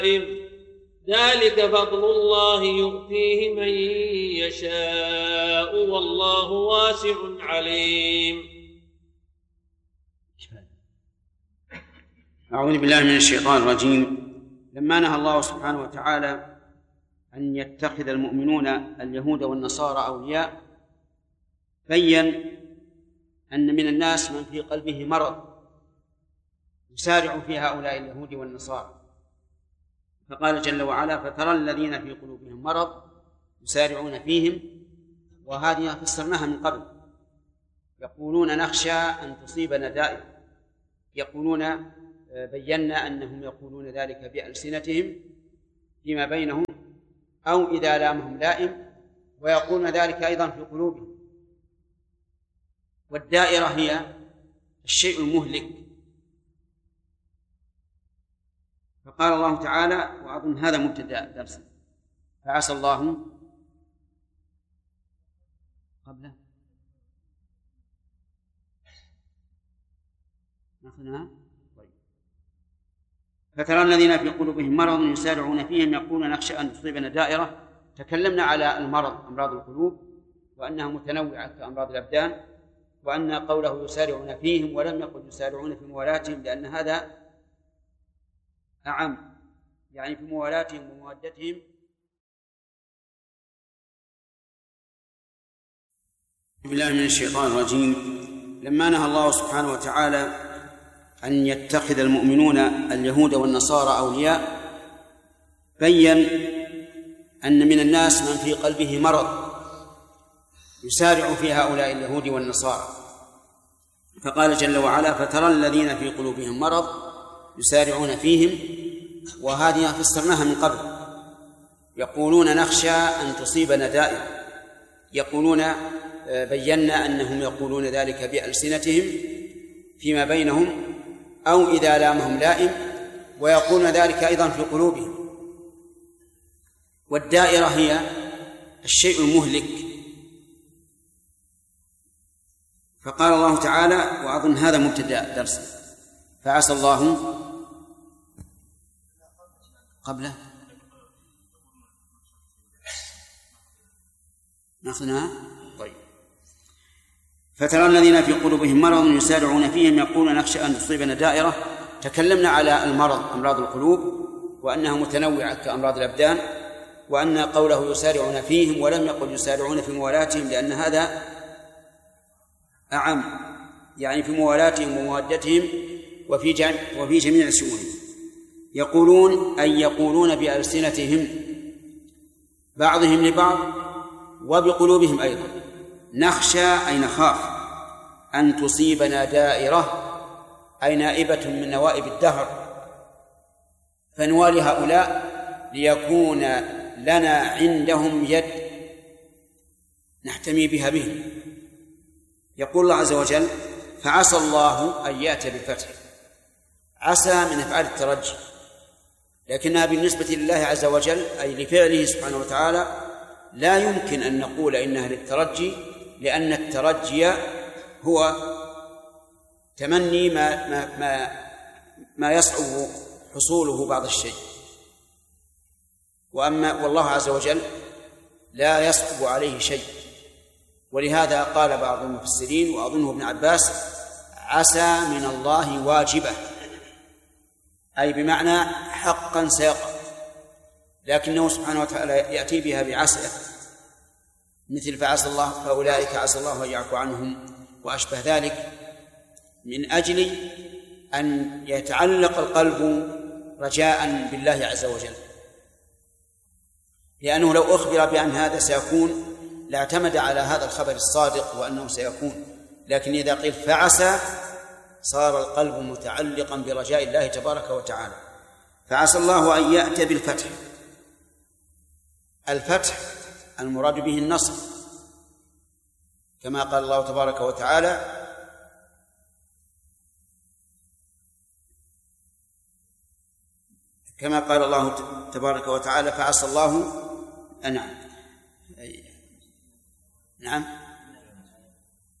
ذلك فضل الله يؤتيه من يشاء والله واسع عليم. أعوذ بالله من الشيطان الرجيم. لما نهى الله سبحانه وتعالى أن يتخذ المؤمنون اليهود والنصارى أولياء بين أن من الناس من في قلبه مرض يسارع في هؤلاء اليهود والنصارى، فقال جل وعلا: فترى الذين في قلوبهم مرض يسارعون فيهم، وهذه فسرناها من قبل. يقولون نخشى أن تصيبنا دائرة، يقولون بينا أنهم يقولون ذلك بألسنتهم فيما بينهم أو إذا لامهم لائم، ويقولون ذلك أيضا في قلوبهم. والدائرة هي الشيء المهلك. فقال الله تعالى، وأظن هذا مبتدأ درس، فعسى الله قبله ناخذها. فترى الذين في قلوبهم مرض يسارعون فيهم يقولون نخشى أن تصيبنا دائرة. تكلمنا على المرض، أمراض القلوب، وأنها متنوعة كأمراض الأبدان، وأن قوله يسارعون فيهم ولم يقل يسارعون في موالاتهم، لأن هذا أعم، يعني في موالاتهم ومودتهم. بالله من الشيطان الرجيم. لما نهى الله سبحانه وتعالى أن يتخذ المؤمنون اليهود والنصارى أولياء بين أن من الناس من في قلبه مرض يسارع في هؤلاء اليهود والنصارى، فقال جل وعلا: فترى الذين في قلوبهم مرض يسارعون فيهم، وهذه فسرناها من قبل. يقولون نخشى أن تصيبنا دائرة، يقولون بينا أنهم يقولون ذلك بألسنتهم فيما بينهم أو إذا لامهم لائم، ويقولون ذلك أيضا في قلوبهم. والدائرة هي الشيء المهلك. فقال الله تعالى، وأظن هذا مبتدأ درس، فعسى الله قبله ناخذها. طيب. فترى الذين في قلوبهم مرض يسارعون فيهم يقولون نخشى أن تصيبنا دائرة. تكلمنا على المرض، أمراض القلوب، وأنها متنوعة كأمراض الأبدان، وأن قوله يسارعون فيهم ولم يقل يسارعون في موالاتهم، لأن هذا أعم، يعني في موالاتهم ومودتهم وفي جميع شؤونهم. يقولون أي يقولون بألسنتهم بعضهم لبعض وبقلوبهم أيضا. نخشى أي نخاف أن تصيبنا دائرة، أي نائبة من نوائب الدهر، فنوالي هؤلاء ليكون لنا عندهم يد نحتمي بها بهم. يقول الله عز وجل: فعسى الله أن يأتي بالفتح. عسى من أفعال الترجي، لكنها بالنسبة لله عز وجل أي لفعله سبحانه وتعالى لا يمكن أن نقول إنها للترجي، لأن الترجي هو تمني ما يصعب حصوله بعض الشيء، والله عز وجل لا يصعب عليه شيء. ولهذا قال بعض المفسرين وأظنه ابن عباس: عسى من الله واجبة، أي بمعنى حقا سيقع، لكنه سبحانه وتعالى يأتي بها بعسى، مثل فعسى الله فأولئك عسى الله أن يعفو عنهم وأشبه ذلك، من أجل أن يتعلق القلب رجاء بالله عز وجل، لأنه لو أخبر بأن هذا سيكون لاعتمد على هذا الخبر الصادق وأنه سيكون، لكن إذا قيل فعسى صار القلب متعلقا برجاء الله تبارك وتعالى. فعسى الله أن يأتي بالفتح. الفتح المراد به النصر، كما قال الله تبارك وتعالى: كما قال الله تبارك وتعالى: فعسى الله نعم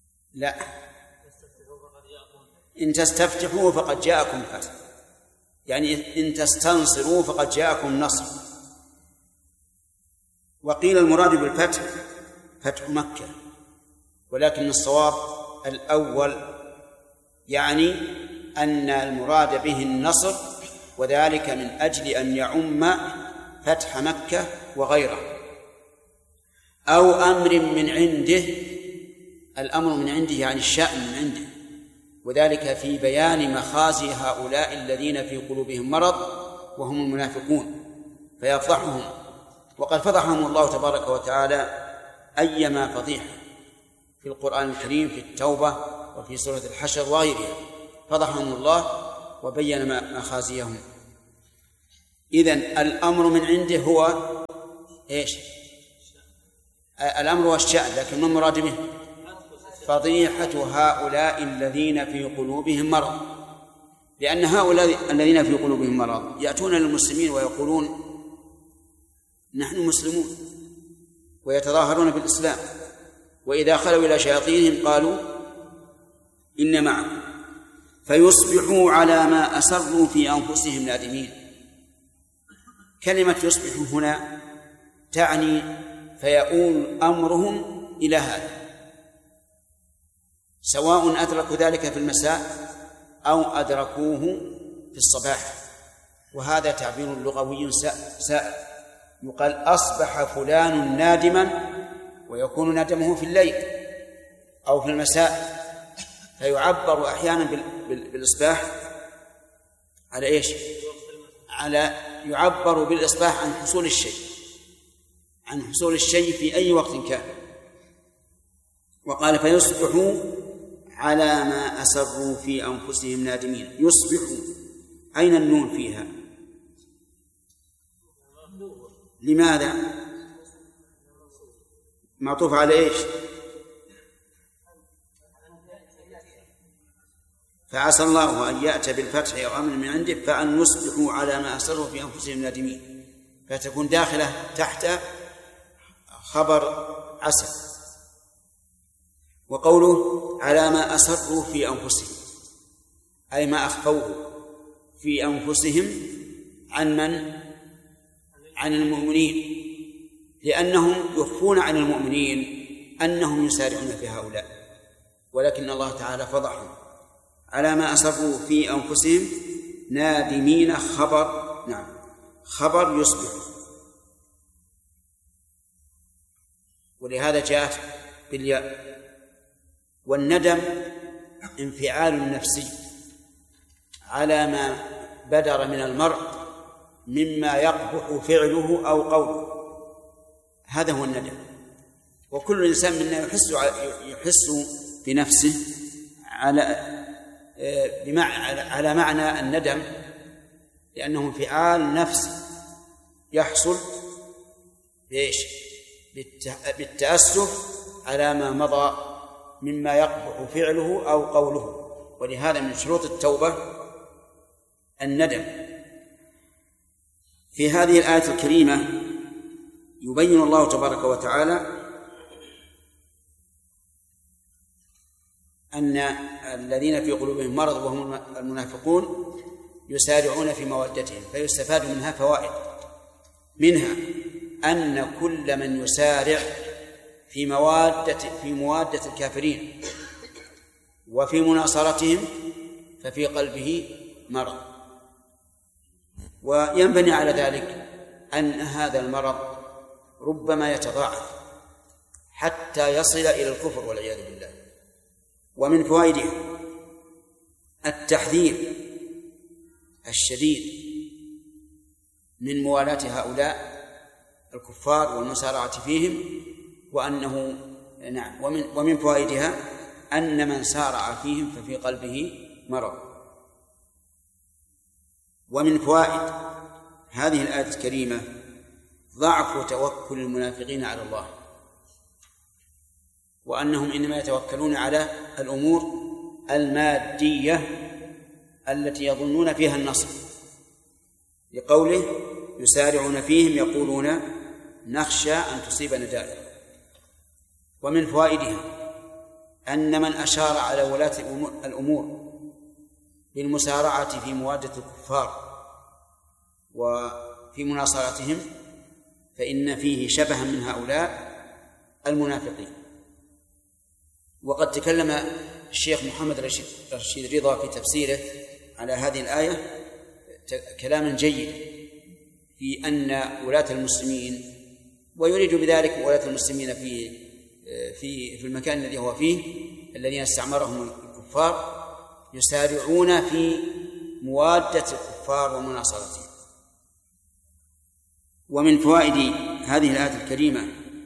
لا إن تستفتحوا فقد جاءكم الفتح، يعني إن تستنصروا فقد جاءكم النصر. وقيل المراد بالفتح فتح مكة، ولكن الصواب الأول، يعني أن المراد به النصر، وذلك من أجل أن يعم فتح مكة وغيره، أو أمر من عنده. الأمر من عنده يعني الشأن من عنده، وذلك في بيان مخازي هؤلاء الذين في قلوبهم مرض وهم المنافقون فيفضحهم. وقد فضحهم الله تبارك وتعالى أيما فضيحة في القرآن الكريم، في التوبة وفي سورة الحشر وغيرها، فضحهم الله وبين مخازيهم. إذن الأمر من عنده هو إيش؟ الأمر والشأن، لكن ما المراد به؟ فضيحة هؤلاء الذين في قلوبهم مرض، لأن هؤلاء الذين في قلوبهم مرض يأتون للمسلمين ويقولون نحن مسلمون، ويتظاهرون بالإسلام، وإذا خلوا إلى شياطينهم قالوا إن معكم، فيصبحوا على ما أسروا في أنفسهم نادمين. كلمة يصبحوا هنا تعني فيؤول أمرهم إلى هذا، سواء أدركوا ذلك في المساء أو أدركوه في الصباح، وهذا تعبير لغوي سائغ. يقال أصبح فلان نادما، ويكون ندمه في الليل أو في المساء، فيعبر أحيانا بالإصباح على إيش؟ يعبر بالإصباح عن حصول الشيء، عن حصول الشيء في أي وقت كان. وقال فيصبحوا على ما أسروا في أنفسهم نادمين. يصبحوا، أين النون فيها؟ لماذا؟ معطوف على إيش؟ فعسى الله أن يأتي بالفتح أو أمر من عنده فأن يصبحوا على ما أسروا في أنفسهم نادمين، فتكون داخلة تحت خبر عسى. وقوله على ما أسروا في أنفسهم أي ما أخفوه في أنفسهم عن من؟ عن المؤمنين، لأنهم يخفون عن المؤمنين أنهم يسارعون في هؤلاء، ولكن الله تعالى فضحهم. على ما أسروا في أنفسهم نادمين، خبر، نعم، خبر يصبح، ولهذا جاءت بالياء. والندم انفعال نفسي على ما بدر من المرء مما يقبح فعله أو قوله، هذا هو الندم. وكل إنسان منا يحس بنفسه على معنى الندم، لأنه انفعال نفسي يحصل بإيش؟ بالتأسف على ما مضى مما يقبح فعله أو قوله. ولهذا من شروط التوبة الندم. في هذه الآية الكريمة يبين الله تبارك وتعالى أن الذين في قلوبهم مرض وهم المنافقون يسارعون في مودتهم، فيستفاد منها فوائد. منها أن كل من يسارع في موادة الكافرين وفي مناصرتهم ففي قلبه مرض، وينبني على ذلك أن هذا المرض ربما يتضاعف حتى يصل إلى الكفر والعياذ بالله. ومن فوائده التحذير الشديد من موالاة هؤلاء الكفار والمسارعة فيهم، وأنه نعم، ومن فوائدها أن من سارع فيهم ففي قلبه مرض. ومن فوائد هذه الآية الكريمة ضعف توكل المنافقين على الله، وأنهم إنما يتوكلون على الأمور المادية التي يظنون فيها النصر، لقوله يسارعون فيهم يقولون نخشى أن تصيبنا دائرة. ومن فوائدها أن من أشار على ولاة الأمور بالمسارعة في موادة الكفار وفي مناصرتهم فإن فيه شبها من هؤلاء المنافقين. وقد تكلم الشيخ محمد رشيد رضا في تفسيره على هذه الآية كلاما جيدا في أن ولاة المسلمين، ويريد بذلك ولاة المسلمين في المكان الذي هو فيه الذين استعمرهم الكفار، يسارعون في موادة الكفار ومناصرتهم. ومن فوائد هذه الآية الكريمة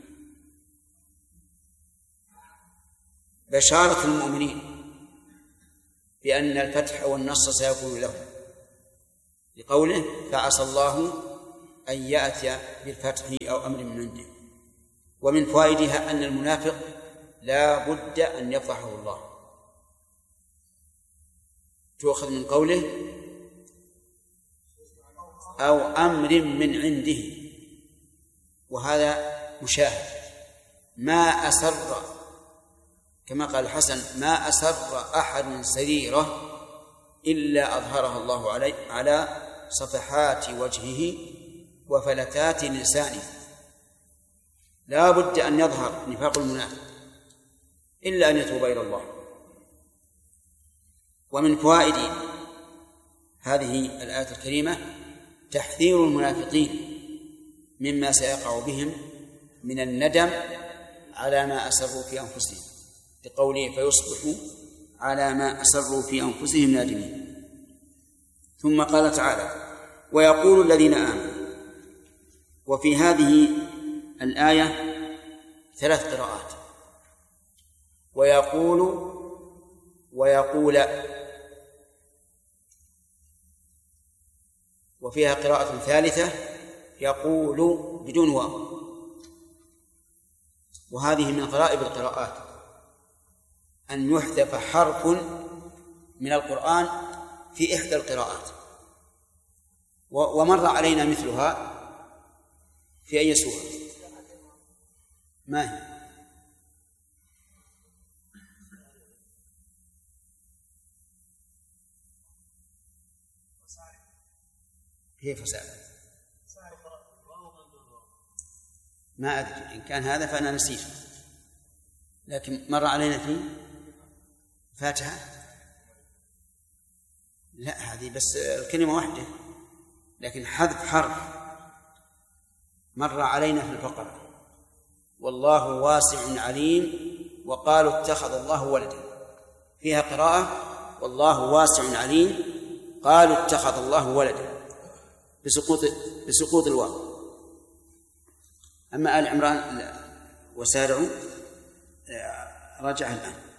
بشارة المؤمنين بأن الفتح والنصر سيكون لهم، لقوله فعسى الله أن يأتي بالفتح أو أمر من عنده. ومن فوائدها أن المنافق لا بد أن يفضحه الله، تؤخذ من قوله أو أمر من عنده، وهذا مشاهد. ما أسر، كما قال الحسن، ما أسر أحد سريرة إلا أظهرها الله على صفحات وجهه وفلتات لسانه. لا بد أن يظهر نفاق المنافق إلا أن يتوب إلى الله. ومن فوائد هذه الآية الكريمة تحذير المنافقين مما سيقع بهم من الندم على ما أسروا في أنفسهم، بقوله فيصبحوا على ما أسروا في أنفسهم نادمين. ثم قال تعالى ويقول الذين آمنوا. وفي هذه الآية 3 قراءات، ويقول ويقول، وفيها قراءة ثالثة يقول بدون واو، وهذه من غرائب القراءات أن يحذف حرف من القرآن في إحدى القراءات. ومر علينا مثلها في أي سورة؟ ما هي؟ كيف سأل؟ ما أدري، إن كان هذا فأنا نسيت، لكن مر علينا في فاتحة. لا، هذه بس الكلمة واحدة، لكن حذف حرف. مر علينا في البقرة والله واسع عليم، وقالوا اتخذ الله ولدا. فيها قراءة والله واسع عليم قالوا اتخذ الله ولدا بسقوط الواو. أما آل عمران وسارعوا رجع الآن.